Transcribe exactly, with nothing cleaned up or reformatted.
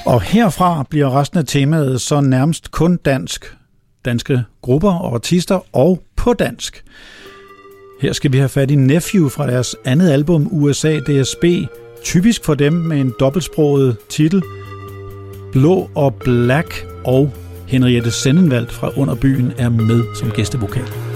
Og herfra bliver resten af temaet så nærmest kun dansk. Danske grupper og artister og på dansk. Her skal vi have fat i Nephew fra deres andet album U S A D S B. Typisk for dem med en dobbeltsproget titel. Blå og Black, og Henriette Sennenvaldt fra Underbyen er med som gæstevokal.